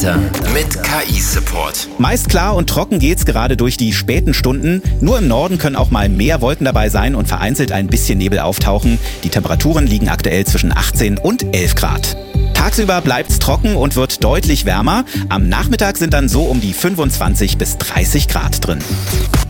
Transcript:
Wetter mit KI-Support. Meist klar und trocken geht's gerade durch die späten Stunden. Nur im Norden können auch mal mehr Wolken dabei sein und vereinzelt ein bisschen Nebel auftauchen. Die Temperaturen liegen aktuell zwischen 18 und 11 Grad. Tagsüber bleibt's trocken und wird deutlich wärmer. Am Nachmittag sind dann so um die 25 bis 30 Grad drin.